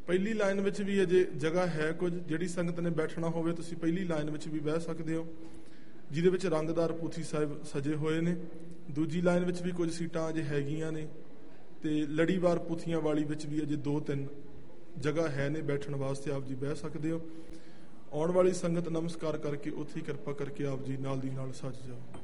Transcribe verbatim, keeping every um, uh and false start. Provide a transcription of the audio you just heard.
ਪਹਿਲੀ ਲਾਈਨ ਵਿੱਚ ਵੀ ਅਜੇ ਜਗ੍ਹਾ ਹੈ ਕੁਝ, ਜਿਹੜੀ ਸੰਗਤ ਨੇ ਬੈਠਣਾ ਹੋਵੇ ਤੁਸੀਂ ਪਹਿਲੀ ਲਾਈਨ ਵਿੱਚ ਵੀ ਬਹਿ ਸਕਦੇ ਹੋ, ਜਿਹਦੇ ਵਿੱਚ ਰੰਗਦਾਰ ਪੋਥੀ ਸਾਹਿਬ ਸਜੇ ਹੋਏ ਨੇ। ਦੂਜੀ ਲਾਈਨ ਵਿੱਚ ਵੀ ਕੁਝ ਸੀਟਾਂ ਅਜੇ ਹੈਗੀਆਂ ਨੇ, ਤੇ ਲੜੀਵਾਰ ਪੋਥੀਆਂ ਵਾਲੀ ਵਿੱਚ ਵੀ ਅਜੇ ਦੋ ਤਿੰਨ ਜਗ੍ਹਾ ਹੈ ਨੇ ਬੈਠਣ ਵਾਸਤੇ, ਆਪ ਜੀ ਬਹਿ ਸਕਦੇ ਹੋ। ਆਉਣ ਵਾਲੀ ਸੰਗਤ ਨਮਸਕਾਰ ਕਰਕੇ ਉੱਥੇ ਹੀ ਕਿਰਪਾ ਕਰਕੇ ਆਪ ਜੀ ਨਾਲ ਦੀ ਨਾਲ ਸੱਜ ਜਾਓ।